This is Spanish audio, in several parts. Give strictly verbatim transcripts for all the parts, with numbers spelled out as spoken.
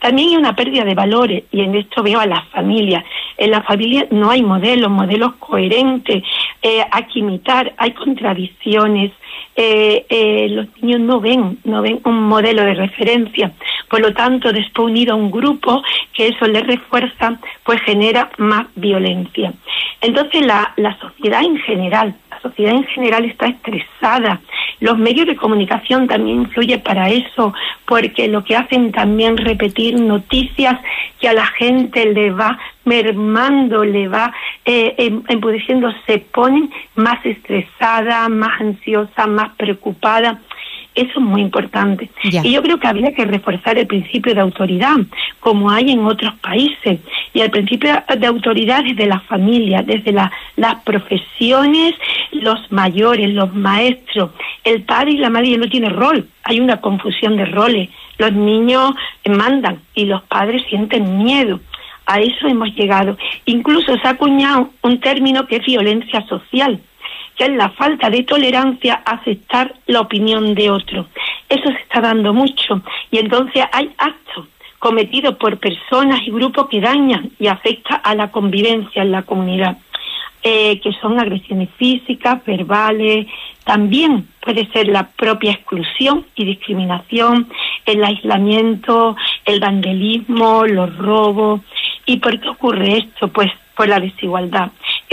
También hay una pérdida de valores, y en esto veo a las familias. En la familia no hay modelos, modelos coherentes, eh, hay que imitar, hay contradicciones. Eh, eh, los niños no ven, no ven un modelo de referencia, por lo tanto, después unido a un grupo que eso les refuerza, pues genera más violencia. Entonces la, la sociedad en general, la sociedad en general está estresada. Los medios de comunicación también influyen para eso, porque lo que hacen también repetir noticias que a la gente le va mermando, le va eh, empudeciendo, se ponen más estresada, más ansiosa, más preocupada. Eso es muy importante. Ya. Y yo creo que habría que reforzar el principio de autoridad, como hay en otros países. Y el principio de autoridad desde la familia, desde la, las profesiones, los mayores, los maestros. El padre y la madre no tienen rol. Hay una confusión de roles. Los niños mandan y los padres sienten miedo. A eso hemos llegado. Incluso se ha acuñado un término que es violencia social, que es la falta de tolerancia a aceptar la opinión de otro. Eso se está dando mucho, y entonces hay actos cometidos por personas y grupos que dañan y afectan a la convivencia en la comunidad, eh, que son agresiones físicas, verbales. También puede ser la propia exclusión y discriminación, el aislamiento, el vandalismo, los robos. ¿Y por qué ocurre esto? Pues por la desigualdad.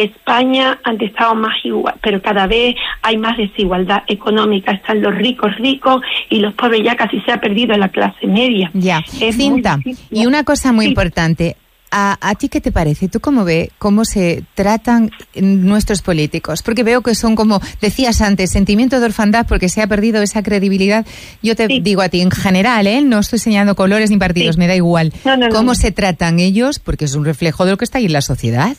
España antes estaba más igual, pero cada vez hay más desigualdad económica. Están los ricos ricos y los pobres, ya casi se ha perdido la clase media. Ya, es Cinta, y una cosa muy sí. importante. ¿A, ¿A ti qué te parece? ¿Tú cómo ves cómo se tratan nuestros políticos? Porque veo que son, como decías antes, sentimiento de orfandad porque se ha perdido esa credibilidad. Yo te sí. digo a ti, en general, ¿eh? No estoy señalando colores ni partidos, sí. me da igual. No, no, ¿Cómo no. se tratan ellos? Porque es un reflejo de lo que está ahí en la sociedad.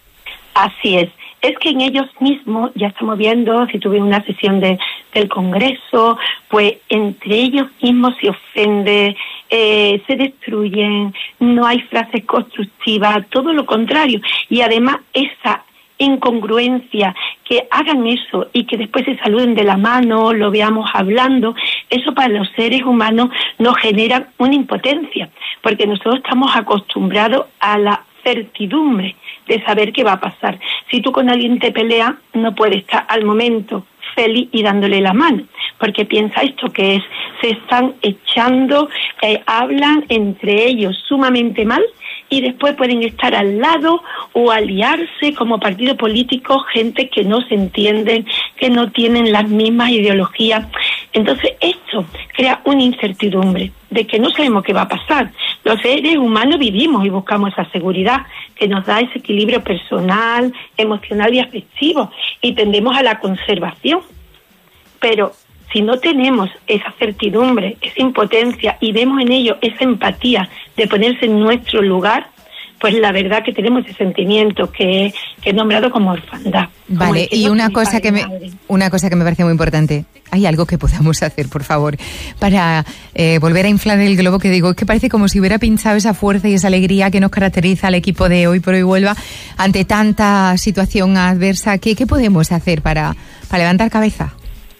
Así es. Es que en ellos mismos, ya estamos viendo, si tuve una sesión de, del Congreso, pues entre ellos mismos se ofende, eh, se destruyen, no hay frases constructivas, todo lo contrario. Y además esa incongruencia, que hagan eso y que después se saluden de la mano, lo veamos hablando, eso para los seres humanos nos genera una impotencia, porque nosotros estamos acostumbrados a la certidumbre de saber qué va a pasar. Si tú con alguien te peleas, no puedes estar al momento feliz y dándole la mano, porque piensa esto que es, se están echando, eh, hablan entre ellos sumamente mal, y después pueden estar al lado o aliarse como partido político gente que no se entienden, que no tienen las mismas ideologías. Entonces esto crea una incertidumbre de que no sabemos qué va a pasar. Los seres humanos vivimos y buscamos esa seguridad que nos da ese equilibrio personal, emocional y afectivo, y tendemos a la conservación. Pero si no tenemos esa certidumbre, esa impotencia, y vemos en ello esa empatía de ponerse en nuestro lugar, pues la verdad que tenemos ese sentimiento que, que he nombrado como orfandad. Vale, como y una cosa que me una cosa que me parece muy importante. ¿Hay algo que podamos hacer, por favor, para eh, volver a inflar el globo? Que digo, es que parece como si hubiera pinchado esa fuerza y esa alegría que nos caracteriza al equipo de Hoy por Hoy Huelva ante tanta situación adversa. ¿Qué, qué podemos hacer para, para levantar cabeza?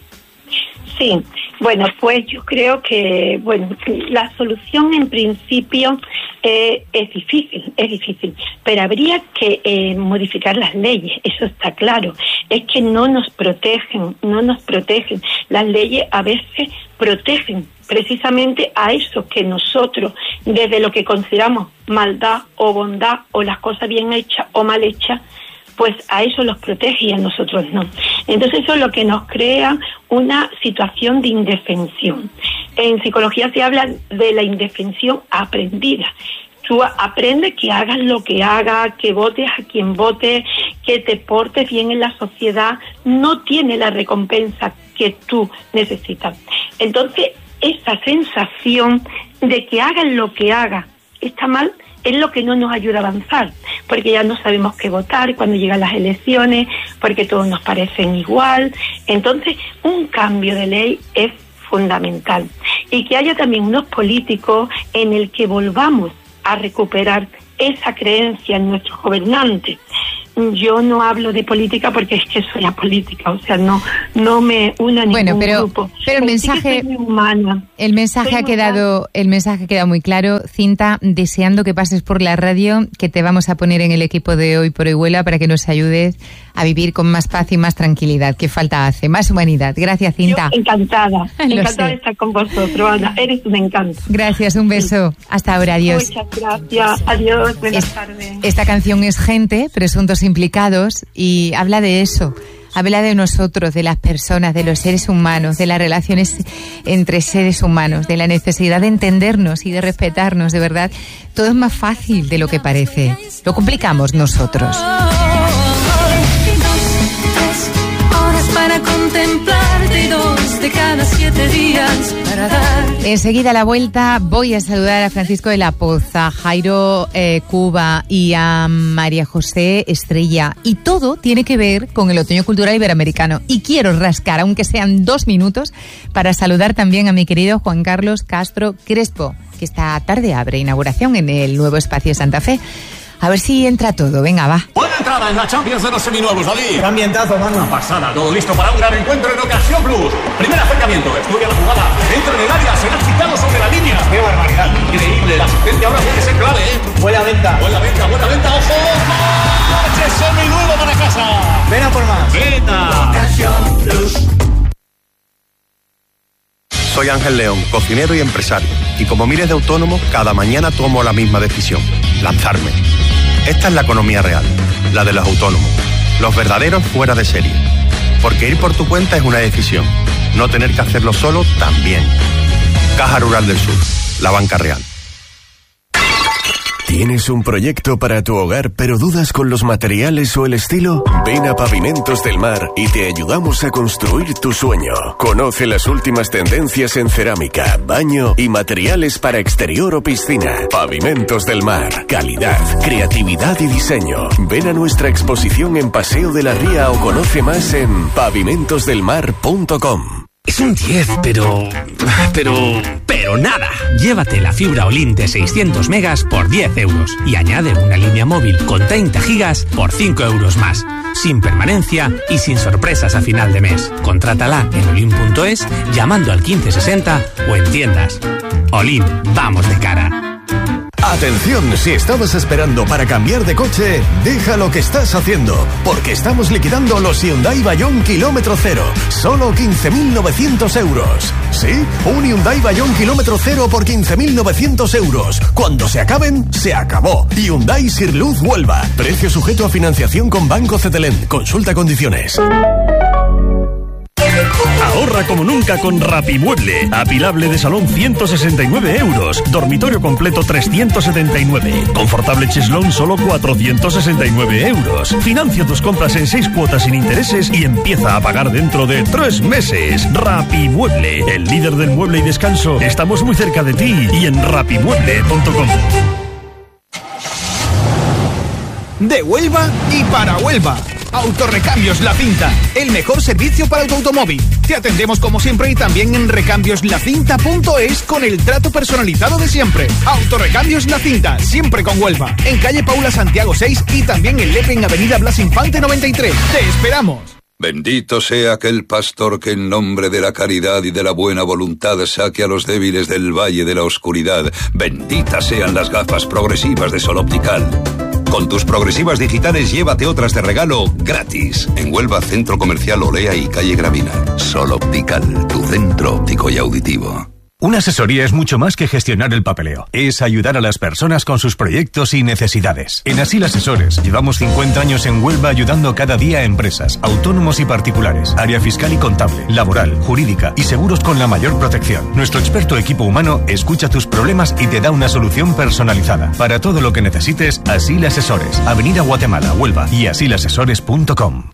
Sí, bueno, pues yo creo que, bueno, la solución en principio eh, es difícil, es difícil, pero habría que eh, modificar las leyes, eso está claro. Es que no nos protegen, no nos protegen. Las leyes a veces protegen precisamente a eso que nosotros, desde lo que consideramos maldad o bondad, o las cosas bien hechas o mal hechas, pues a eso los protege y a nosotros no. Entonces eso es lo que nos crea una situación de indefensión. En psicología se habla de la indefensión aprendida. Tú aprendes que hagas lo que hagas, que votes a quien votes, que te portes bien en la sociedad, no tiene la recompensa que tú necesitas. Entonces esa sensación de que hagan lo que hagas está mal, es lo que no nos ayuda a avanzar, porque ya no sabemos qué votar cuando llegan las elecciones, porque todos nos parecen igual. Entonces, un cambio de ley es fundamental. Y que haya también unos políticos en el que volvamos a recuperar esa creencia en nuestros gobernantes. yo no hablo de política porque es que soy apolítica, o sea, no no me una ningún bueno, pero, grupo. Pero el mensaje, sí humana. el mensaje ha quedado, el mensaje ha quedado muy claro. Cinta, deseando que pases por la radio, que te vamos a poner en el equipo de Hoy por Hoy Vuela para que nos ayudes a vivir con más paz y más tranquilidad. ¿Qué falta hace? Más humanidad. Gracias, Cinta. Yo encantada, encantada sé. de estar con vosotros, Ana. Eres un encanto. Gracias, un beso. Sí. Hasta ahora, adiós. Muchas gracias. Adiós, buenas es, tardes. Esta canción es Gente, presuntos implicados, y habla de eso. Habla de nosotros, de las personas, de los seres humanos, de las relaciones entre seres humanos, de la necesidad de entendernos y de respetarnos, de verdad. Todo es más fácil de lo que parece. Lo complicamos nosotros. Para contemplarte, dos de cada siete días para dar. Enseguida a la vuelta voy a saludar a Francisco de la Poza, Jairo eh, Cuba y a María José Estrella. Y todo tiene que ver con el Otoño Cultural Iberoamericano. Y quiero rascar, aunque sean dos minutos, para saludar también a mi querido Juan Carlos Castro Crespo, que esta tarde abre inauguración en el nuevo espacio Santa Fe. A ver si entra todo, venga, va. Buena entrada en la Champions de los seminuevos, David. ¡Qué ambientazo, mano! Una pasada, todo listo para un gran encuentro en Ocasión Plus. Primer acercamiento, estudia la jugada, entra en el área, será quitado sobre la línea. ¡Qué barbaridad! Increíble, la asistencia ahora puede ser clave, ¿eh? Buena venta. Buena venta, buena venta, ojo, ojo. Seminuevo para casa. Ven a por más. Venta. Ocasión Plus. Soy Ángel León, cocinero y empresario. Y como miles de autónomos, cada mañana tomo la misma decisión: lanzarme. Esta es la economía real, la de los autónomos, los verdaderos fuera de serie. Porque ir por tu cuenta es una decisión, no tener que hacerlo solo también. Caja Rural del Sur, la banca real. ¿Tienes un proyecto para tu hogar pero dudas con los materiales o el estilo? Ven a Pavimentos del Mar y te ayudamos a construir tu sueño. Conoce las últimas tendencias en cerámica, baño y materiales para exterior o piscina. Pavimentos del Mar. Calidad, creatividad y diseño. Ven a nuestra exposición en Paseo de la Ría o conoce más en pavimentos del mar punto com. Es un diez, pero... pero... pero nada. Llévate la fibra Olin de seiscientos megas por diez euros y añade una línea móvil con treinta gigas por cinco euros más. Sin permanencia y sin sorpresas a final de mes. Contrátala en olin punto es llamando al quince sesenta o en tiendas. Olin, vamos de cara. Atención, si estabas esperando para cambiar de coche, deja lo que estás haciendo, porque estamos liquidando los Hyundai Bayon kilómetro cero, solo quince mil novecientos euros. ¿Sí? Un Hyundai Bayon kilómetro cero por quince mil novecientos euros. Cuando se acaben, se acabó. Hyundai Sirluz Huelva. Precio sujeto a financiación con Banco Cetelem. Consulta condiciones. Ahorra como nunca con Rapimueble. Apilable de salón ciento sesenta y nueve euros. Dormitorio completo trescientos setenta y nueve. Confortable cheslón solo cuatrocientos sesenta y nueve euros. Financia tus compras en seis cuotas sin intereses y empieza a pagar dentro de tres meses. Rapimueble, el líder del mueble y descanso. Estamos muy cerca de ti y en rapimueble punto com. De Huelva y para Huelva. Autorecambios La Cinta, el mejor servicio para tu automóvil. Te atendemos como siempre y también en recambios la cinta punto es con el trato personalizado de siempre. Autorecambios La Cinta, siempre con Huelva. En calle Paula Santiago seis y también en Lepe en avenida Blas Infante noventa y tres. ¡Te esperamos! Bendito sea aquel pastor que en nombre de la caridad y de la buena voluntad saque a los débiles del valle de la oscuridad. Benditas sean las gafas progresivas de Sol Optical. Con tus progresivas digitales llévate otras de regalo gratis. En Huelva, Centro Comercial Olea y Calle Gravina. Sol Optical, tu centro óptico y auditivo. Una asesoría es mucho más que gestionar el papeleo. Es ayudar a las personas con sus proyectos y necesidades. En Asil Asesores llevamos cincuenta años en Huelva ayudando cada día a empresas, autónomos y particulares, área fiscal y contable, laboral, jurídica y seguros con la mayor protección. Nuestro experto equipo humano escucha tus problemas y te da una solución personalizada. Para todo lo que necesites, Asil Asesores, Avenida Guatemala, Huelva y asil asesores punto com.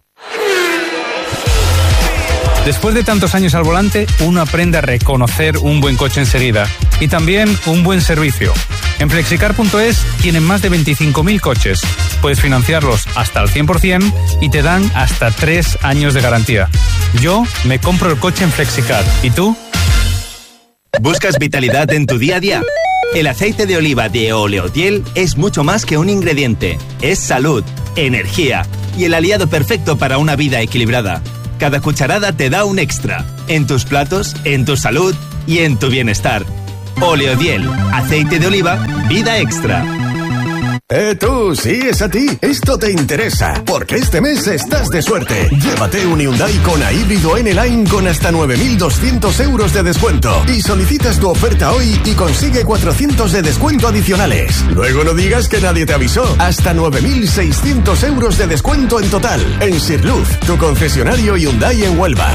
Después de tantos años al volante, uno aprende a reconocer un buen coche enseguida y también un buen servicio. En flexicar punto es tienen más de veinticinco mil coches. Puedes financiarlos hasta el cien por ciento y te dan hasta tres años de garantía. Yo me compro el coche en Flexicar. ¿Y tú? ¿Buscas vitalidad en tu día a día? El aceite de oliva de Oleotiel es mucho más que un ingrediente. Es salud. energía y el aliado perfecto para una vida equilibrada. Cada cucharada te da un extra, en tus platos, en tu salud y en tu bienestar. Oleodiel, aceite de oliva, vida extra. Eh, tú, sí, es a ti. Esto te interesa, porque este mes estás de suerte. Llévate un Hyundai Kona híbrido N-Line con hasta nueve mil doscientos euros de descuento. Y solicitas tu oferta hoy y consigue cuatrocientos de descuento adicionales. Luego no digas que nadie te avisó. Hasta nueve mil seiscientos euros de descuento en total. En Sirluz, tu concesionario Hyundai en Huelva.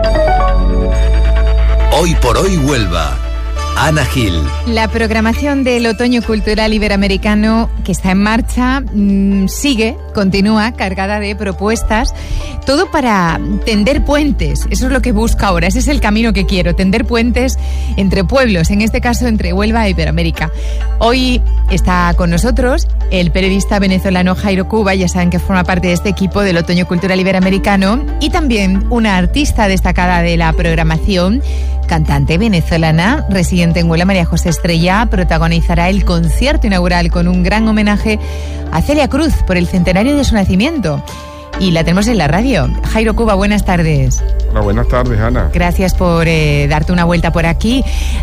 Hoy por hoy Huelva. Ana Gil. La programación del Otoño Cultural Iberoamericano que está en marcha mmm, sigue, continúa, cargada de propuestas, todo para tender puentes. Eso es lo que busco ahora, ese es el camino que quiero, tender puentes entre pueblos, en este caso entre Huelva e Iberoamérica. Hoy está con nosotros el periodista venezolano Jairo Cuba, ya saben que forma parte de este equipo del Otoño Cultural Iberoamericano, y también una artista destacada de la programación, cantante venezolana, residente en Huelva, María José Estrella, protagonizará el concierto inaugural con un gran homenaje a Celia Cruz por el centenario de su nacimiento. Y la tenemos en la radio. Jairo Cuba, buenas tardes. Hola, buenas tardes, Ana. Gracias por eh, darte una vuelta por aquí.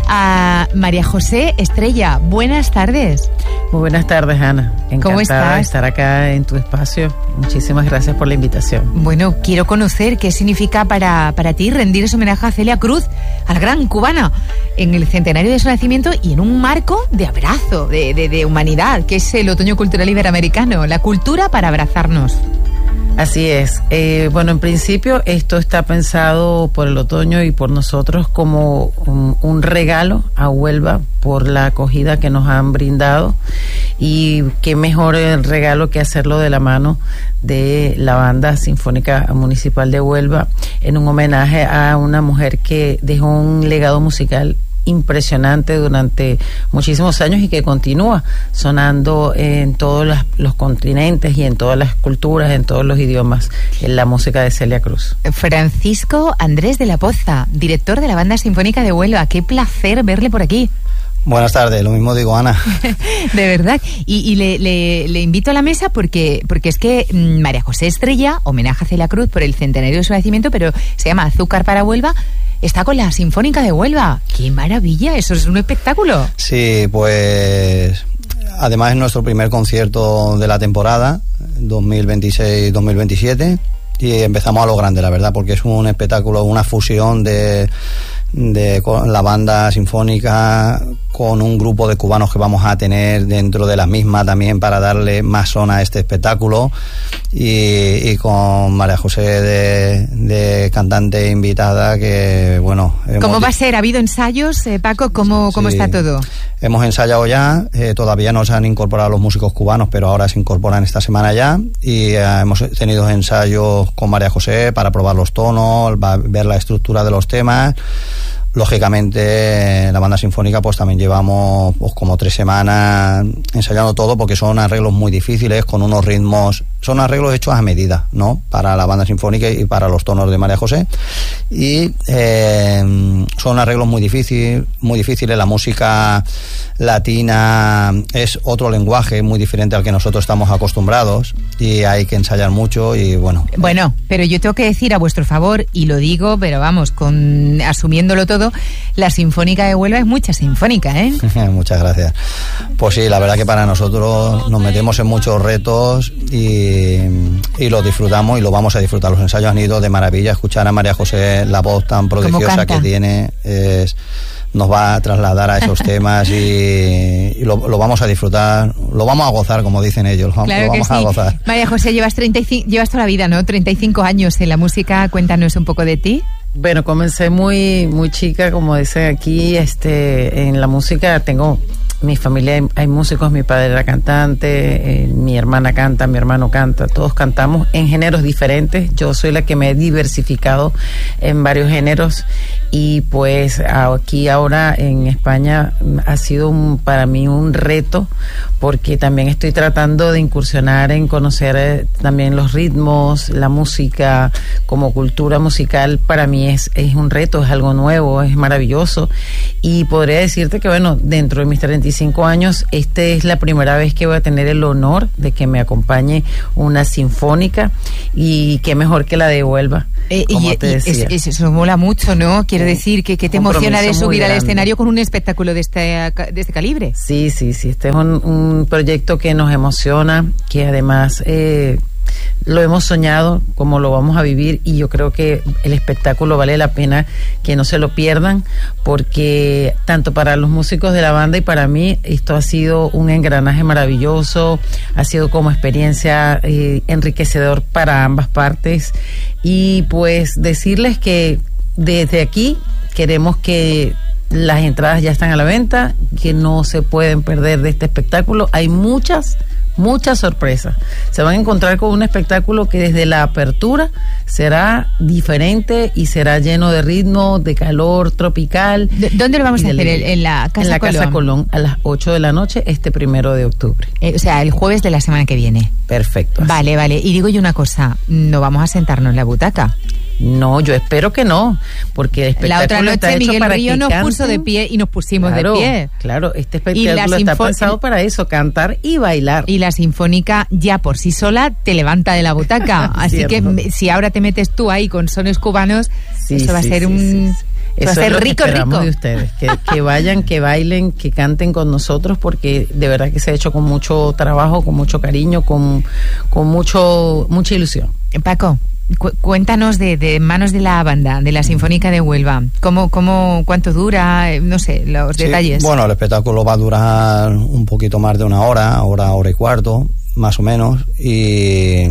A María José Estrella, buenas tardes. Muy buenas tardes, Ana. Encantada ¿Cómo estás? de estar acá en tu espacio. Muchísimas gracias por la invitación. Bueno, quiero conocer qué significa para, para ti rendir ese homenaje a Celia Cruz, a la gran cubana, en el centenario de su nacimiento y en un marco de abrazo, de, de, de humanidad, que es el Otoño Cultural Iberoamericano, la cultura para abrazarnos. Así es. Eh, bueno, en principio esto está pensado por el otoño y por nosotros como un, un regalo a Huelva por la acogida que nos han brindado, y qué mejor el regalo que hacerlo de la mano de la Banda Sinfónica Municipal de Huelva en un homenaje a una mujer que dejó un legado musical impresionante durante muchísimos años y que continúa sonando en todos las, los continentes y en todas las culturas, en todos los idiomas, en la música de Celia Cruz. Francisco Andrés de la Poza, director de la Banda Sinfónica de Huelva, qué placer verle por aquí. Buenas tardes, lo mismo digo, Ana. De verdad. Y, y le, le, le invito a la mesa porque, porque es que María José Estrella, homenaje a Celia Cruz por el centenario de su nacimiento, pero se llama Azúcar para Huelva, está con la Sinfónica de Huelva. ¡Qué maravilla! Eso es un espectáculo. Sí, pues además es nuestro primer concierto de la temporada dos mil veintiséis dos mil veintisiete y empezamos a lo grande, la verdad, porque es un espectáculo, una fusión de, de la banda sinfónica con un grupo de cubanos que vamos a tener dentro de la misma también para darle más zona a este espectáculo, y, y con María José de, de cantante invitada, que bueno... ¿Cómo va a ser? ¿Ha habido ensayos, eh, Paco? ¿Cómo, cómo sí, está todo? Hemos ensayado ya, eh, todavía no se han incorporado los músicos cubanos, pero ahora se incorporan esta semana ya, y eh, hemos tenido ensayos con María José para probar los tonos, va, ver la estructura de los temas. Lógicamente, la Banda Sinfónica pues también llevamos pues, como tres semanas ensayando todo, porque son arreglos muy difíciles, con unos ritmos, son arreglos hechos a medida, ¿no? Para la Banda Sinfónica y para los tonos de María José, y eh, son arreglos muy difíciles, muy difíciles. La música latina es otro lenguaje muy diferente al que nosotros estamos acostumbrados, y hay que ensayar mucho, y bueno. Bueno, pero yo tengo que decir a vuestro favor, y lo digo, pero vamos, con asumiéndolo todo, la Sinfónica de Huelva es mucha sinfónica, ¿eh? Muchas gracias. Pues sí, la verdad que para nosotros nos metemos en muchos retos y, y lo disfrutamos, y lo vamos a disfrutar. Los ensayos han ido de maravilla. Escuchar a María José, la voz tan prodigiosa que tiene, es, nos va a trasladar a esos temas, y, y lo, lo vamos a disfrutar, lo vamos a gozar, como dicen ellos, lo, claro lo vamos que sí. a gozar. María José, llevas, treinta y cinco, llevas toda la vida, ¿no? treinta y cinco años en la música. Cuéntanos un poco de ti. Bueno, comencé muy muy chica, como dicen aquí, este, en la música. Tengo mi familia, hay, hay músicos, mi padre era cantante, eh, mi hermana canta, mi hermano canta, todos cantamos en géneros diferentes. Yo soy la que me he diversificado en varios géneros, y pues aquí ahora en España ha sido un, para mí un reto, porque también estoy tratando de incursionar en conocer eh, también los ritmos, la música como cultura musical. Para mí es, es un reto, es algo nuevo, es maravilloso, y podría decirte que bueno, dentro de mis treinta y cinco años, esta es la primera vez que voy a tener el honor de que me acompañe una sinfónica, y qué mejor que la de Huelva. Eh, y, y es, es, eso mola mucho, ¿no? Quiero decir que, que te emociona de subir al escenario con un espectáculo de este, de este calibre. Sí, sí, sí. Este es un, un proyecto que nos emociona, que además eh, lo hemos soñado, como lo vamos a vivir, y yo creo que el espectáculo vale la pena que no se lo pierdan, porque tanto para los músicos de la banda y para mí esto ha sido un engranaje maravilloso, ha sido como experiencia eh, enriquecedor para ambas partes. Y pues decirles que desde aquí queremos que las entradas ya están a la venta, que no se pueden perder de este espectáculo. Hay muchas muchas sorpresas. Se van a encontrar con un espectáculo que desde la apertura será diferente y será lleno de ritmo, de calor tropical. ¿Dónde lo vamos a hacer? ¿En la Casa En la Colón? Casa Colón, a las ocho de la noche, este primero de octubre. Eh, o sea, el jueves de la semana que viene. Perfecto. Vale, vale. Y digo yo una cosa, ¿no vamos a sentarnos en la butaca? No, yo espero que no, porque el espectáculo la otra noche está hecho Miguel para Río que nos canten. puso de pie y nos pusimos Claro, de pie. Claro, este espectáculo está pensado para eso, cantar y bailar. Y la sinfónica ya por sí sola te levanta de la butaca. Así que si ahora te metes tú ahí con sones cubanos, sí, eso va sí, a ser sí, un... Sí, sí. Va a Eso ser es lo rico, que esperamos rico. de ustedes, que, que vayan, que bailen, que canten con nosotros, porque de verdad que se ha hecho con mucho trabajo, con mucho cariño, con, con mucho mucha ilusión. Paco, cu- cuéntanos de, de Manos de la Banda, de la Sinfónica de Huelva. ¿Cómo, cómo, cuánto dura? Eh, No sé, los Sí, detalles. Bueno, el espectáculo va a durar un poquito más de una hora, hora, hora y cuarto, más o menos, y,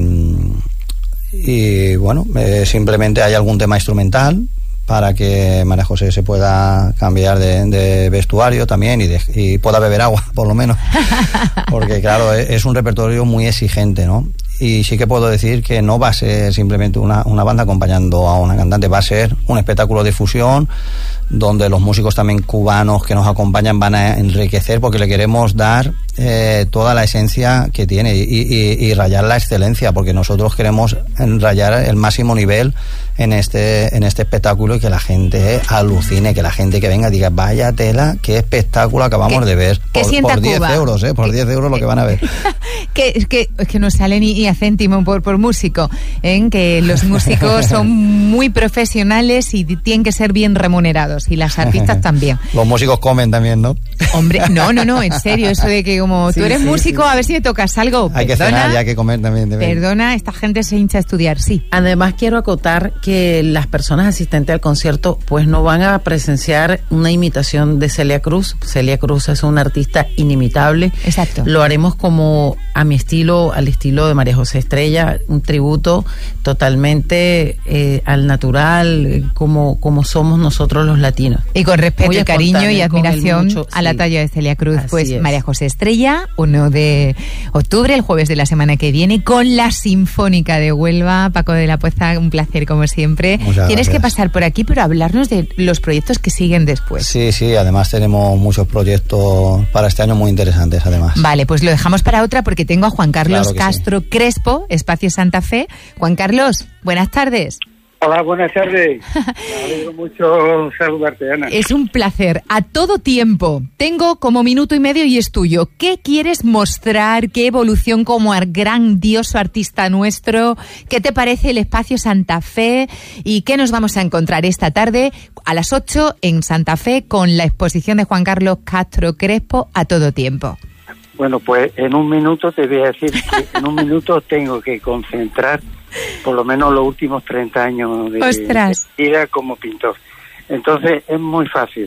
y bueno, eh, simplemente hay algún tema instrumental para que María José se pueda cambiar de, de vestuario también y, de, y pueda beber agua, por lo menos, porque claro, es, es un repertorio muy exigente, ¿no? Y sí que puedo decir que no va a ser simplemente una, una banda acompañando a una cantante, va a ser un espectáculo de fusión donde los músicos también cubanos que nos acompañan van a enriquecer, porque le queremos dar eh, toda la esencia que tiene y, y, y rayar la excelencia, porque nosotros queremos rayar el máximo nivel en este en este espectáculo y que la gente alucine, que la gente que venga diga, vaya tela, qué espectáculo acabamos ¿Qué, de ver por, por diez Cuba? euros, ¿eh? Por diez euros lo que van a ver. que, es que, es que no sale ni, ni a céntimo por, por músico, ¿eh? Que los músicos son muy profesionales y tienen que ser bien remunerados, y las artistas también. Los músicos comen también, ¿no? Hombre, no, no, no, en serio, eso de que como Sí, tú eres sí, músico, sí. a ver si me tocas algo. Hay que Perdona, cenar y hay que comer también. de vez. Perdona, esta gente se hincha a estudiar, sí. Además, quiero acotar que las personas asistentes al concierto pues no van a presenciar una imitación de Celia Cruz. Celia Cruz es una artista inimitable. Exacto. Lo haremos como a mi estilo, al estilo de María José Estrella, un tributo totalmente eh, al natural, eh, como, como somos nosotros los latinos. Y con respeto Muy y cariño y espontáneo, con el admiración mucho, a la sí. talla de Celia Cruz. Así Pues es. María José Estrella, uno de octubre, el jueves de la semana que viene, con la Sinfónica de Huelva. Paco de la Pueza, un placer como siempre. Muchas Tienes gracias. que pasar por aquí, pero hablarnos de los proyectos que siguen después. Sí, sí, además tenemos muchos proyectos para este año muy interesantes, además. Vale, pues lo dejamos para otra porque tengo a Juan Carlos Claro que Castro Crespo, Espacio Santa Fe. Juan Carlos, buenas tardes. Hola, buenas tardes. Me alegro mucho saludarte, Ana. Es un placer. A todo tiempo. Tengo como minuto y medio y es tuyo. ¿Qué quieres mostrar? ¿Qué evolución como ar- grandioso artista nuestro? ¿Qué te parece el Espacio Santa Fe? ¿Y qué nos vamos a encontrar esta tarde a las ocho en Santa Fe con la exposición de Juan Carlos Castro Crespo a todo tiempo? Bueno, pues en un minuto te voy a decir que en un minuto tengo que concentrar por lo menos los últimos treinta años de, Ostras. de vida como pintor. Entonces es muy fácil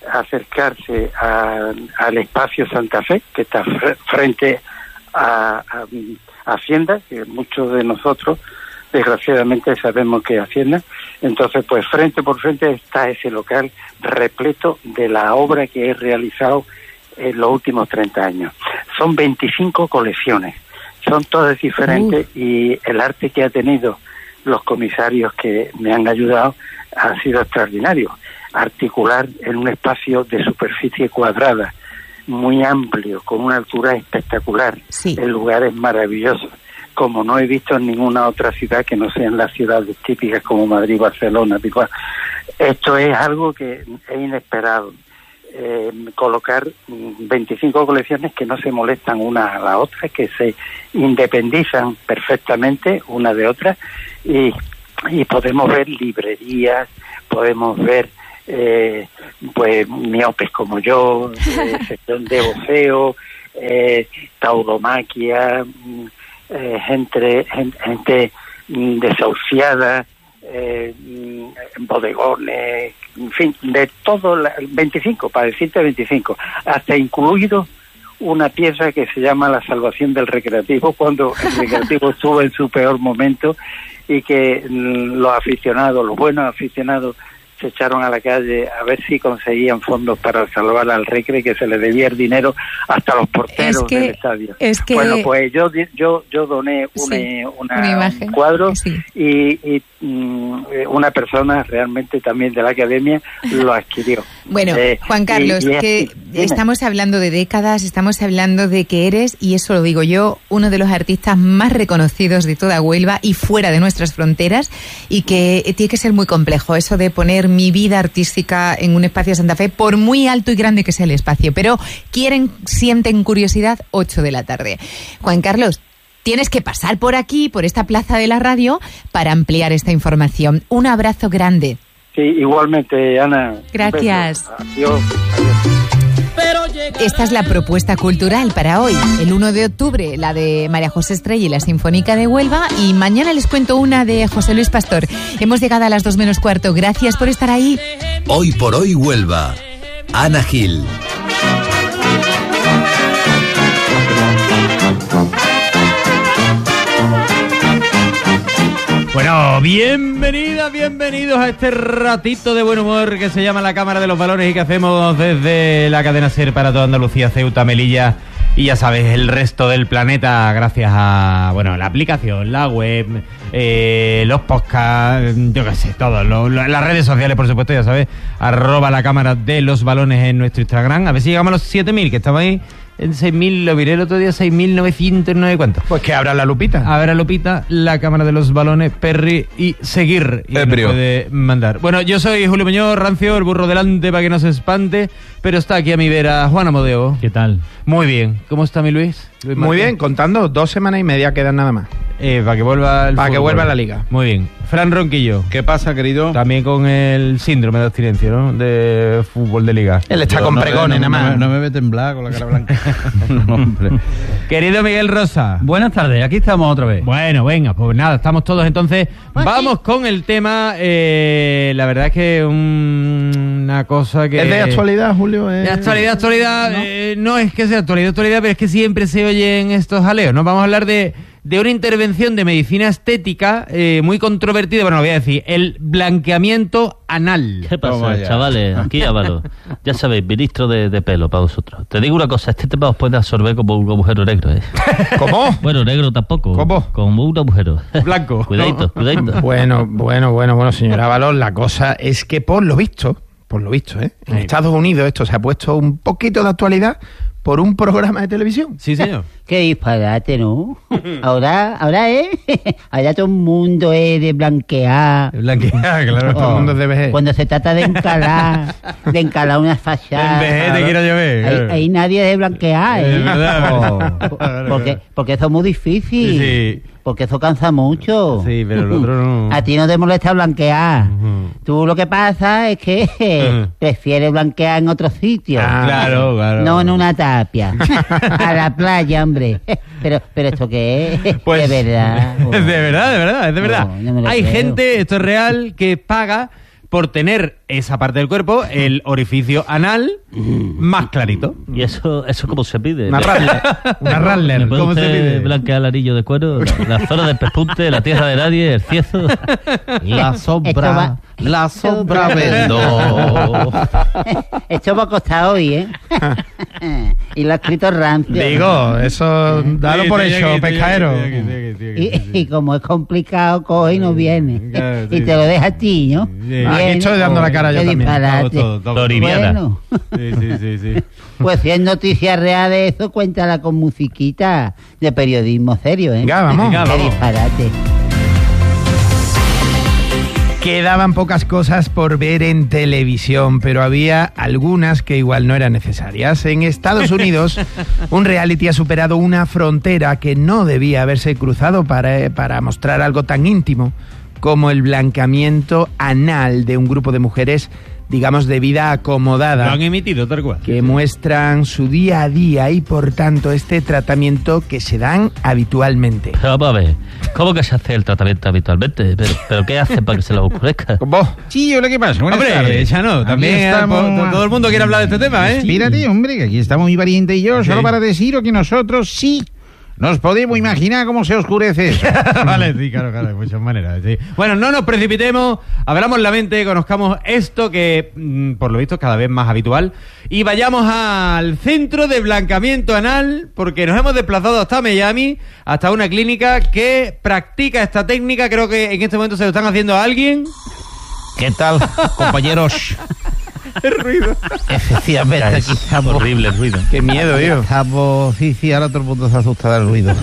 acercarse a, al Espacio Santa Fe, que está fr- frente a, a, a Hacienda, que muchos de nosotros desgraciadamente sabemos que es Hacienda. Entonces, pues frente por frente está ese local repleto de la obra que he realizado en los últimos treinta años. Son veinticinco colecciones, son todas diferentes uh. y el arte que ha tenido los comisarios que me han ayudado han sido extraordinarios. Articular en un espacio de superficie cuadrada, muy amplio, con una altura espectacular, sí. en lugares maravillosos, como no he visto en ninguna otra ciudad que no sean las ciudades típicas como Madrid, Barcelona, Picuá. Esto es algo que es inesperado. Eh, colocar veinticinco colecciones que no se molestan una a la otra, que se independizan perfectamente una de otra, y, y podemos ver librerías, podemos ver eh, pues miopes como yo, eh, sección de voceo, eh, tauromaquia, eh, gente, gente, gente desahuciada, eh, bodegones, en fin, de todo, la, veinticinco, para decirte veinticinco, hasta incluido una pieza que se llama La salvación del recreativo, cuando el recreativo estuvo en su peor momento y que mm, los aficionados, los buenos aficionados, se echaron a la calle a ver si conseguían fondos para salvar al Recre, que se le debía el dinero hasta los porteros es que, del estadio. Es que... Bueno, pues yo yo yo doné una, sí, una, una imagen, un cuadro, sí. y, y um, una persona realmente también de la academia lo adquirió. Bueno, eh, Juan Carlos, y, y que dime. Estamos hablando de décadas, estamos hablando de que eres, y eso lo digo yo, uno de los artistas más reconocidos de toda Huelva y fuera de nuestras fronteras, y que tiene que ser muy complejo eso de poner mi vida artística en un espacio de Santa Fe, por muy alto y grande que sea el espacio, pero quieren, sienten curiosidad, ocho de la tarde. Juan Carlos, tienes que pasar por aquí, por esta plaza de la radio, para ampliar esta información. Un abrazo grande. Sí, igualmente, Ana. Gracias. Adiós. Esta es la propuesta cultural para hoy, el uno de octubre, la de María José Estrella y la Sinfónica de Huelva, y mañana les cuento una de José Luis Pastor. Hemos llegado a las dos menos cuarto. Gracias por estar ahí. Hoy por hoy Huelva. Ana Gil. Bueno, bienvenidas, bienvenidos a este ratito de buen humor que se llama La Cámara de los Balones y que hacemos desde la cadena SER para toda Andalucía, Ceuta, Melilla y ya sabes, el resto del planeta, gracias a, bueno, la aplicación, la web, eh, los podcasts, yo qué sé, todo, lo, lo, las redes sociales, por supuesto, ya sabes, arroba La Cámara de los Balones en nuestro Instagram, a ver si llegamos a los siete mil, que estamos ahí en seis mil, lo miré el otro día, seis mil novecientos, no sé cuánto. Pues que abra la lupita. Abra Lupita, La Cámara de los Balones, Perry y seguir. Y nos puede mandar. Bueno, yo soy Julio Muñoz, rancio, el burro delante para que no se espante, pero está aquí a mi vera Juan Amodeo. ¿Qué tal? Muy bien. ¿Cómo está mi Luis? Luis Muy bien, contando, dos semanas y media quedan nada más. Eh, para que vuelva el Para fútbol. que vuelva la liga. Muy bien. Fran Ronquillo. ¿Qué pasa, querido? También con el síndrome de abstinencia, ¿no? De fútbol de liga. Él está Yo con no, pregones, no, nada más. No, no me ve temblar con la cara blanca. No, hombre. Querido Miguel Rosa. Buenas tardes, aquí estamos otra vez. Bueno, venga, pues nada, estamos todos entonces. Pues vamos sí. con el tema. Eh, la verdad es que un, una cosa que... ¿Es de actualidad, Julio? ¿Es... De actualidad, actualidad. ¿No? Eh, no es que sea actualidad, actualidad, pero es que siempre se oyen estos jaleos, ¿no? Vamos a hablar de... de una intervención de medicina estética eh, muy controvertida, bueno, lo voy a decir, el blanqueamiento anal. ¿Qué pasa, chavales? Aquí Álvaro. Ya sabéis, ministro de, de pelo para vosotros. Te digo una cosa, este tema os puede absorber como un agujero negro, ¿eh? ¿Cómo? Bueno, negro tampoco. ¿Cómo? Como un agujero. Blanco. Cuidadito, cuidadito. Bueno, bueno, bueno, bueno, señora Álvaro, la cosa es que por lo visto, por lo visto, ¿eh? En Estados Unidos esto se ha puesto un poquito de actualidad por un programa de televisión. Sí, señor. Qué disparate, ¿no? Ahora, ahora, ¿eh? Ahora todo el mundo es de blanquear. Blanquear, claro. Oh, todo el mundo es de vejez. Cuando se trata de encalar, de encalar una fachada. De vejez te quiero yo ver. Ahí, ahí nadie es de blanquear, ¿eh? Es verdad, oh, porque, porque eso es muy difícil. Sí. Porque eso cansa mucho. Sí, pero el otro no. A ti no te molesta blanquear. Uh-huh. Tú lo que pasa es que uh-huh. prefieres blanquear en otro sitio. Ah, claro, claro. No en una tapia. A la playa, hombre. Pero, pero ¿esto qué es? Pues, de verdad. Oh. Es de verdad, de verdad, es de verdad. No, no Hay creo. gente, esto es real, que paga por tener esa parte del cuerpo, el orificio anal, más clarito. ¿Y eso eso cómo se pide? Una Rattler. Una Rattler. ¿Cómo se pide? Blanquear el anillo de cuero, la, la zona del pespunte, la tierra de nadie, el ciezo. La sombra, va, la sombra vendo. Esto va a costar hoy, ¿eh? Y lo ha escrito rancio. Digo, eso, dalo Sí, por estoy hecho, aquí, estoy pescadero. aquí, estoy aquí, estoy aquí, estoy aquí, Y, y como es complicado, coge y no viene. Claro, Y sí, te lo deja a ti, ¿no? Sí. Viene, Aquí estoy dando la cara yo qué también. disparate. Todo, todo, todo. Floriviana. Bueno, Sí, sí, sí, sí. pues si es noticia real de eso, cuéntala con musiquita de periodismo serio, ¿eh? Venga, vamos. Venga, Qué vamos. disparate. Quedaban pocas cosas por ver en televisión, pero había algunas que igual no eran necesarias. En Estados Unidos, un reality ha superado una frontera que no debía haberse cruzado para, para mostrar algo tan íntimo como el blanqueamiento anal de un grupo de mujeres, digamos, de vida Lo acomodada, han emitido tal cual. que muestran su día a día y, por tanto, este tratamiento que se dan habitualmente. Pero vamos a ver, ¿cómo que se hace el tratamiento habitualmente? ¿Pero, pero qué hace para que se lo oscurezca? ¿Vos? Sí, hola, ¿qué pasa? Buenas Hombre, tardes. Chano, Aquí también eh, estamos- po- todo el mundo quiere hablar de este tema, ¿eh? Espérate, hombre, que aquí estamos mi pariente y yo, Sí. solo para deciros que nosotros sí nos podemos imaginar cómo se oscurece eso. Vale, sí, claro, claro, de muchas maneras. Sí. Bueno, no nos precipitemos, abramos la mente, conozcamos esto que, mm, por lo visto, es cada vez más habitual. Y vayamos al centro de blanqueamiento anal, porque nos hemos desplazado hasta Miami, hasta una clínica que practica esta técnica. Creo que en este momento se lo están haciendo a alguien. ¿Qué tal, compañeros? El ruido. Efectivamente, aquí estamos. Horrible el ruido. Qué miedo, tío. Estamos, sí, sí, ahora todo el mundo se asusta del ruido.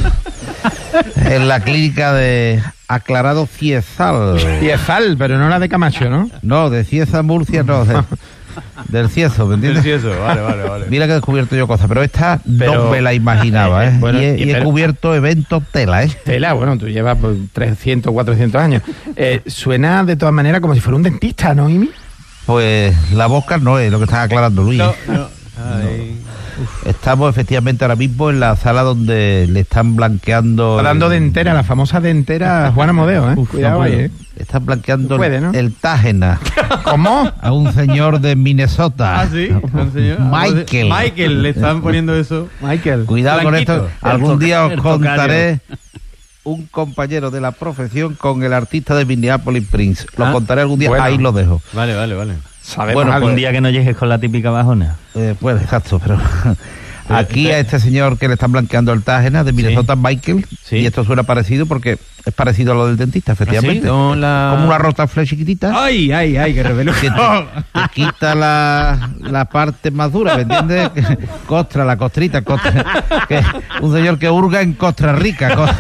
En la clínica de Aclarado Ciezal. Ciezal, pero no la de Camacho, ¿no? No, de Cieza, Murcia, no, de- del Ciezo, ¿me entiendes? Sí, eso, vale, vale, vale. Mira que he descubierto yo cosas, pero esta Pero- no me la imaginaba, ¿eh? Bueno, y he, y y he pero- cubierto eventos tela, ¿eh? Tela, bueno, tú llevas pues, trescientos, cuatrocientos años. Eh, suena de todas maneras como si fuera un dentista, ¿no, Imi? Pues la boca no es lo que está aclarando Luis. No, no. Ay. Estamos efectivamente ahora mismo en la sala donde le están blanqueando... Está dando el- dentera, la famosa dentera Juana Modeo, ¿eh? Uf, Cuidado no ahí, puedo. ¿eh? Están blanqueando No puede, el- ¿no? el Tágena. ¿Cómo? A un señor de Minnesota. Ah, sí, un señor. Michael. Michael, le están poniendo eso. Michael. Cuidado Blanquito. con esto. Algún día os el contaré un compañero de la profesión con el artista de Minneapolis Prince. Lo Ah, contaré algún día. bueno. Ahí lo dejo. Vale, vale, vale. Sabemos Bueno, algo. Un día que no llegues con la típica bajona. Eh, pues exacto, pero aquí a este señor que le están blanqueando el Tágena de Minnesota, Michael, Sí. y esto suena parecido porque es parecido a lo del dentista, efectivamente. ¿Ah, sí? No, la- Como una rotaflex chiquitita. Ay, ay, ay, que reveló. Que te, te quita la, la parte más dura, ¿me entiendes? Que- Costra, la costrita, costra, que un señor que hurga en Costa Rica. co-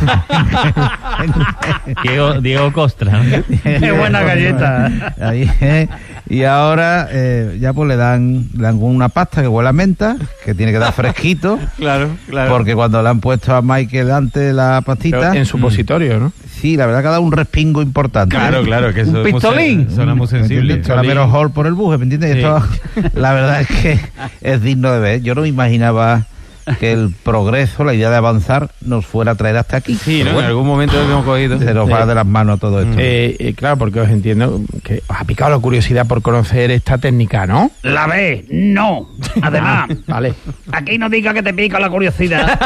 Diego, Diego Costra. Qué buena galleta. Ahí, eh. Y ahora eh, ya pues le dan, le dan una pasta que huele a menta, que tiene que dar fresquito. Claro, claro. Porque cuando le han puesto a Michael antes la pastita... Pero en supositorio, ¿no? Sí, la verdad que ha dado un respingo importante. Claro, claro, que eso Un es muy pistolín. sen- suena muy ¿Me sensible. entiendes? Suena menos hall por el buje, ¿me entiendes? Sí. Esto, la verdad es que es digno de ver. Yo no me imaginaba que el progreso, la idea de avanzar, nos fuera a traer hasta aquí. Sí, Pero ¿no? En bueno, algún momento lo hemos cogido. se nos va de las manos todo esto. Eh, eh, claro, porque os entiendo que os ha picado la curiosidad por conocer esta técnica, ¿no? La ve, no. Además, Vale. aquí no diga que te pica la curiosidad.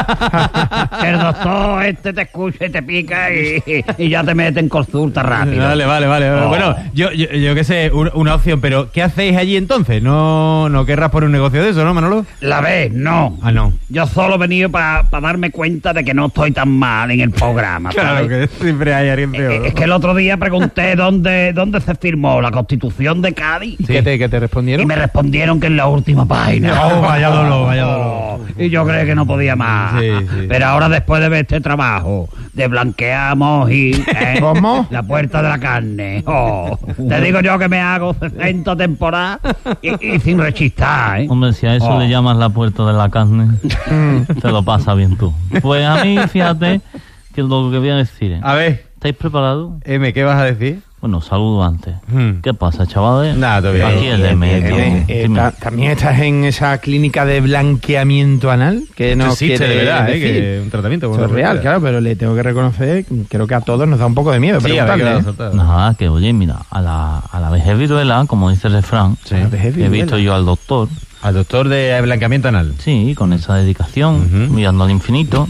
Que el doctor este te escucha y te pica y, y ya te mete en consulta rápido. Vale, vale, vale. Oh. Bueno, yo, yo, yo qué sé, un- una opción, pero ¿qué hacéis allí entonces? ¿No, no querrás poner un negocio de eso, no, Manolo? La ve, no. Ah, no. Yo solo he venido para darme cuenta de que no estoy tan mal en el programa. Claro, ¿sabes? que siempre hay alguien peor. Eh, Es que el otro día pregunté dónde, dónde se firmó la Constitución de Cádiz. ¿Qué, te, qué te Y respondieron? me respondieron que en la última página. Oh, vaya dolor, vaya dolor. Oh, y yo creí que no podía más. Sí, sí. Pero ahora, después de ver este trabajo, de blanqueamos y ¿eh? ¿Cómo? la puerta de la carne. Oh, te digo yo que me hago sesenta temporadas y, y sin rechistar, ¿eh? Hombre, si a eso Oh. le llamas la puerta de la carne, te lo pasa bien tú. Pues a mí, fíjate, que lo que voy a decir es... A ver, ¿Estáis preparados? M, ¿qué vas a decir? Bueno, saludo antes. Hmm. ¿Qué pasa, chavales? Nada, todo bien. Aquí el Bien, M. bien, tío. bien. Eh, Dime. ta- ¿También estás en esa clínica de blanqueamiento anal? Que no existe quiere de verdad, ¿eh? decir. Que un tratamiento. Eso bueno, es real, cualquiera. claro, pero le tengo que reconocer, creo que a todos nos da un poco de miedo Sí, a ver, preguntarle, ¿qué ¿eh? vas a soltar? Nada, que oye, mira, a la, a la vejez viruela, como dice el refrán, Sí. A la vejez he viruela. visto yo al doctor, Al doctor de blanqueamiento anal. sí, con esa dedicación, Ujú. mirando al infinito,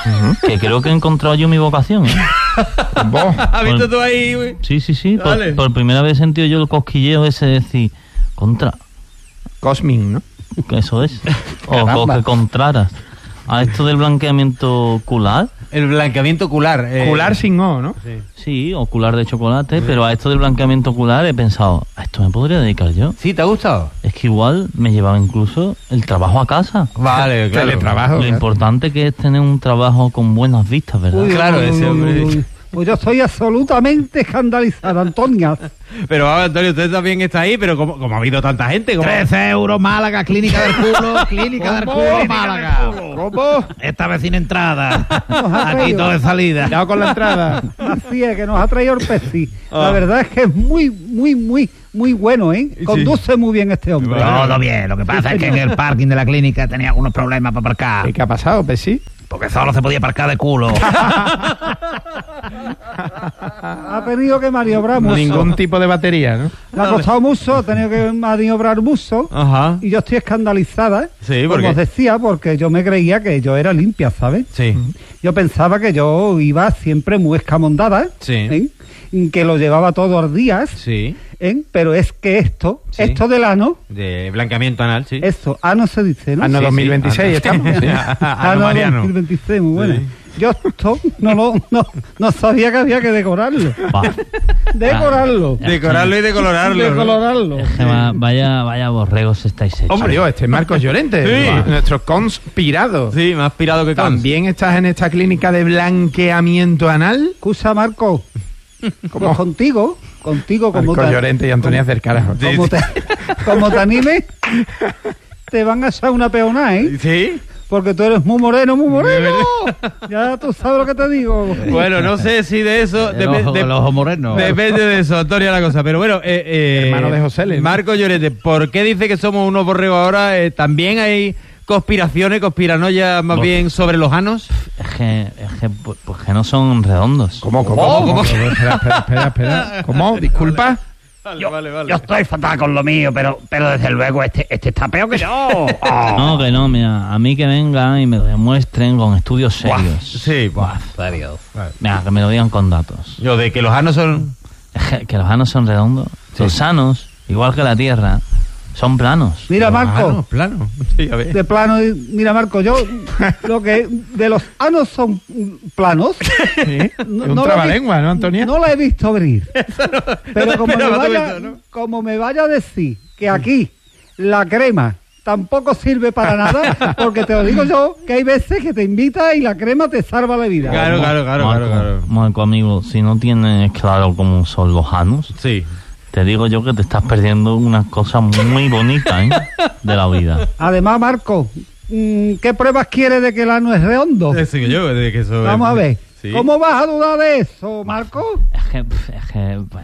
que creo que he encontrado yo mi vocación, ¿eh? Vos. ¿Has visto tú ahí, güey? Sí, sí, sí, por, Dale. por primera vez he sentido yo el cosquilleo ese de decir, contra, Cosmin, ¿no? eso es. O, o que contraras. A esto del blanqueamiento ocular. El blanqueamiento ocular. Eh... Ocular sin O, ¿no? Sí. Sí, ocular de chocolate, sí. Pero a esto del blanqueamiento ocular he pensado, ¿a esto me podría dedicar yo? ¿Sí? ¿Te ha gustado? Es que igual me llevaba incluso el trabajo a casa. Vale, claro. Teletrabajo. Lo claro. importante que es tener un trabajo con buenas vistas, ¿verdad? Uy, claro, uy, ese hombre... uy, uy. Pues yo estoy absolutamente escandalizada, Antonia. Pero vamos, Antonio, usted también está ahí, pero como, como ha habido tanta gente... Como... trece euros Málaga, clínica del culo, clínica del culo Málaga. ¿Cómo? Esta vez sin entrada. Aquí Aquí todo de salida. Cuidado con la entrada. Así es, que nos ha traído el Pepsi. Ah. La verdad es que es muy, muy, muy, muy bueno, ¿eh? Conduce muy bien este hombre. Todo bien, lo que pasa es que en el parking de la clínica tenía algunos problemas para aparcar. ¿Y qué ha pasado, Pepsi? Porque solo se podía aparcar de culo. Ha tenido que maniobrar mucho. Ningún tipo de batería, ¿no? Le ha costado mucho, ha tenido que maniobrar mucho. Ajá. Y yo estoy escandalizada, ¿eh? Sí, ¿por como qué? os decía, porque yo me creía que yo era limpia, ¿sabes? Sí. Yo pensaba que yo iba siempre muy escamondada, Sí. ¿eh? Que lo llevaba todos los días, Sí. ¿eh? Pero es que esto, Sí. esto del ano, De blanqueamiento anal, sí. esto, ano se dice, ¿no? Ano Sí, dos mil veintiséis sí. estamos. Sí. Ano Mariano. dos mil veintiséis, muy bueno. Sí. Yo esto no, lo, no, no sabía que había que decorarlo. Va. Decorarlo. Decorarlo y decolorarlo. ¿no? Decolorarlo. Es que va- vaya, vaya borregos estáis hechos. Hombre, yo, este es Marcos Llorente, Sí. nuestro conspirado. Sí, más pirado que cons. ¿También estás en esta clínica de blanqueamiento anal? Excusa, Marco. Pues contigo, contigo, como Marcos te, Llorente y Antonia Cercarajo. como, te, como te anime, te van a echar una peonada, ¿eh? ¿Sí? Porque tú eres muy moreno, muy moreno. Ya tú sabes lo que te digo. Bueno, no sé si de eso... El depe- ojo, de- el ojo moreno. Depende de eso, Antonio, la cosa. Pero bueno, eh, eh, Hermano de José Luis, ¿no? Marco Llorente, ¿por qué dice que somos unos borregos ahora? Eh, ¿También hay conspiraciones, conspiranoias más Bo- bien sobre los anos? Es que, es que, pues, pues que no son redondos. ¿Cómo, cómo? ¿Cómo? ¿Cómo? Espera, espera, espera, espera. ¿Cómo? Disculpa. Vale, Yo, vale, vale. yo estoy fatal con lo mío, pero, pero desde luego este, este está peor que yo. Oh. No, que no, mira, a mí que vengan y me lo demuestren con estudios serios. Sí, buah. Serios. Mira, que me lo digan con datos. Yo, de que los anos son... Es que, que los anos son redondos. Sí. Los sanos, igual que la Tierra, son planos. Mira, Marco. Plano, plano. Sí, a ver. De plano, mira, Marco, yo lo que de los anos son planos. Sí. No- un no lo he trabalengua, ¿no, Antonia? No la he visto abrir. Pero no te como, me esperaba tú vaya, eso, ¿no? como me vaya a decir que aquí la crema tampoco sirve para nada, porque te lo digo yo, que hay veces que te invita y la crema te salva la vida. Claro, claro, claro, Marco, claro, claro. Marco, amigo, si no tienes claro cómo son los anos, Sí. te digo yo que te estás perdiendo una cosa muy bonita, ¿eh? De la vida. Además, Marco, mm, ¿qué pruebas quieres de que el ano es redondo? Eso que yo, de que eso... Vamos a ver. Sí. ¿Cómo vas a dudar de eso, Marco? Es que, pf, es que, bueno,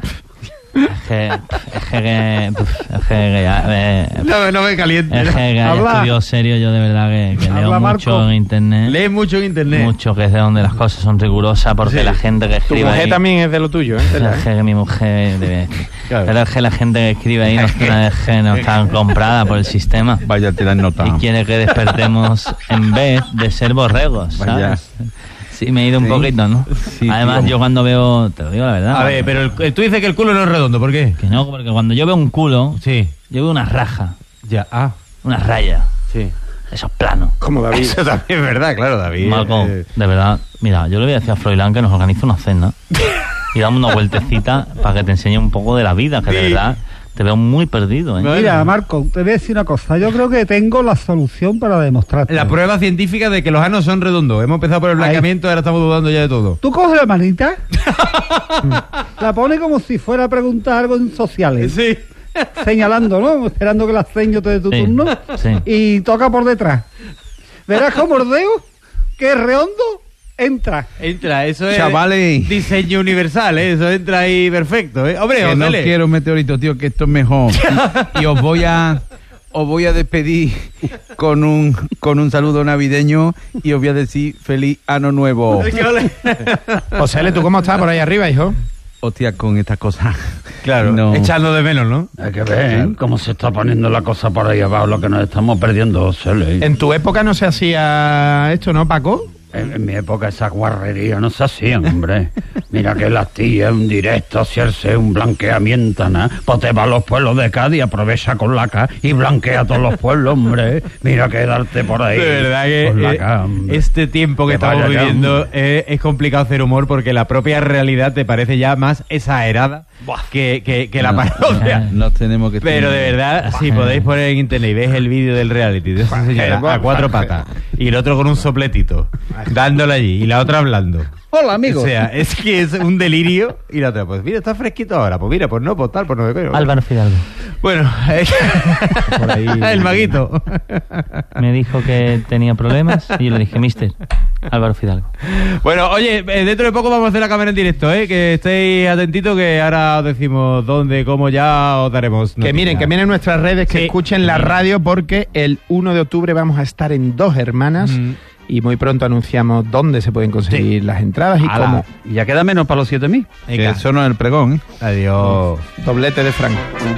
es que, pf, es que, pf, es que, que ya, eh, No, no me caliente. es que, que haya Habla. estudios serios, yo de verdad que, que leo Habla, mucho Marco. en internet. Lees mucho en internet. Mucho, que es de donde las cosas son rigurosas, porque Sí. la gente que Tu escribe mujer ahí... también es de lo tuyo, ¿eh? Es ¿Verdad? que mi mujer... debe- Claro. Pero es que la gente que escribe ahí no, está- es que no está comprada por el sistema. Vaya, te dan nota. Y quiere que despertemos en vez de ser borregos, Vaya. ¿sabes? Sí, me he ido un Sí. poquito, ¿no? Sí, Además, tío. yo cuando veo... Te lo digo la verdad. A ver, pero el- el- tú dices que el culo no es redondo, ¿por qué? Que no, porque cuando yo veo un culo, Sí. yo veo una raja, Ya, ah, una raya. sí. Eso es plano. Como David. Eso también es verdad, claro, David. Marco, Eh, de verdad, mira, yo le voy a decir a Froilán que nos organice una cena y damos una vueltecita para que te enseñe un poco de la vida, que de Sí. verdad te veo muy perdido, ¿eh? Bueno. Mira, Marco, te voy a decir una cosa. Yo creo que tengo la solución para demostrarte. La prueba científica de que los anos son redondos. Hemos empezado por el blanqueamiento, ahora estamos dudando ya de todo. Tú coges la manita, la pones como si fuera a preguntar algo en sociales, Sí. señalando, ¿no? Esperando que la seño te de tu Sí, turno, sí. y toca por detrás. Verás como el dedo, que es redondo, entra. Entra, eso es Chavales. diseño universal, ¿eh? Eso entra ahí perfecto, ¿eh? Hombre, Que no Josele. quiero meteorito, tío, que esto es mejor. Y, y os voy a os voy a despedir con un con un saludo navideño y os voy a decir feliz año nuevo. Es que ole. José L., ¿tú cómo estás por ahí arriba, hijo? Hostia, con estas cosas. Claro, No. echando de menos, ¿no? Hay que ver cómo se está poniendo la cosa por ahí abajo, lo que nos estamos perdiendo, José. En tu época no se hacía esto, ¿no, Paco? En mi época esa guarrería no se hacía, hombre. Mira que las tías, un directo, hacerse un blanqueamiento, ¿no? Pues te va a los pueblos de Cádiz, aprovecha con la K y blanquea todos los pueblos, hombre. Mira que darte por ahí. De verdad que con la eh, K, este tiempo que, que estamos viviendo eh, es complicado hacer humor porque la propia realidad te parece ya más exagerada que, que, que la no, parodia. Nos tenemos que Pero de verdad, si podéis poner en internet y ves el vídeo del reality de esa señora a cuatro patas y el otro con un sopletito dándole allí y la otra hablando. Hola, amigo. O sea, es que es un delirio y la otra, pues mira, está fresquito ahora, pues mira, pues no, pues tal, pues no. Pero, Álvaro Fidalgo. Bueno, por ahí, el maguito. Me dijo que tenía problemas y yo le dije, mister, Álvaro Fidalgo. Bueno, oye, dentro de poco vamos a hacer la cámara en directo, ¿eh? Que estéis atentitos que ahora os decimos dónde, cómo, ya os daremos Que miren, que miren nuestras redes, que sí. escuchen la radio porque el uno de octubre vamos a estar en Dos Hermanas. Mm. Y muy pronto anunciamos dónde se pueden conseguir sí. las entradas y Ala. cómo. Ya queda menos para los siete mil. Que eso no es el pregón, ¿eh? Adiós. Doblete de Franco.